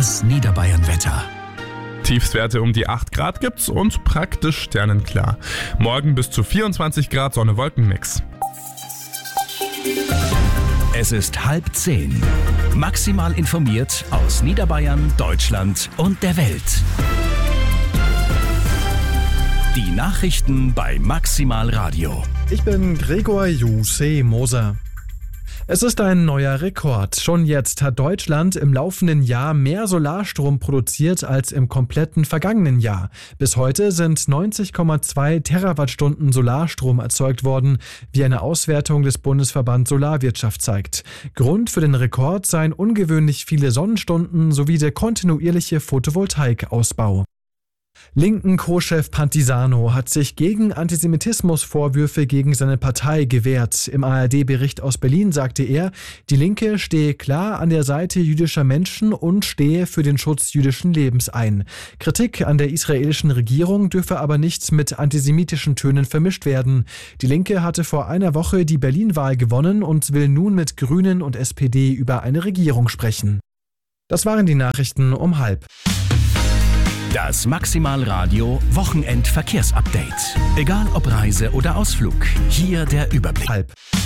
Das Niederbayern-Wetter. Tiefstwerte um die 8 Grad gibt's und praktisch sternenklar. Morgen bis zu 24 Grad Sonne-Wolken-Mix. Es ist 9:30. Maximal informiert aus Niederbayern, Deutschland und der Welt. Die Nachrichten bei Maximal Radio. Ich bin Gregor Juse Moser. Es ist ein neuer Rekord. Schon jetzt hat Deutschland im laufenden Jahr mehr Solarstrom produziert als im kompletten vergangenen Jahr. Bis heute sind 90,2 Terawattstunden Solarstrom erzeugt worden, wie eine Auswertung des Bundesverband Solarwirtschaft zeigt. Grund für den Rekord seien ungewöhnlich viele Sonnenstunden sowie der kontinuierliche Photovoltaikausbau. Linken Co-Chef Pantisano hat sich gegen Antisemitismusvorwürfe gegen seine Partei gewehrt. Im ARD-Bericht aus Berlin sagte er, die Linke stehe klar an der Seite jüdischer Menschen und stehe für den Schutz jüdischen Lebens ein. Kritik an der israelischen Regierung dürfe aber nicht mit antisemitischen Tönen vermischt werden. Die Linke hatte vor einer Woche die Berlin-Wahl gewonnen und will nun mit Grünen und SPD über eine Regierung sprechen. Das waren die Nachrichten um 12:30. Das Maximal Radio Wochenendverkehrsupdate. Egal ob Reise oder Ausflug, hier der Überblick.